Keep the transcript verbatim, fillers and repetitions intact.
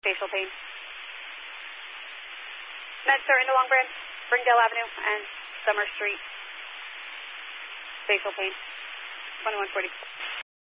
Facial pain. MedStar into Long Branch, Springdale Avenue, and Summer Street. Facial pain. twenty-one forty.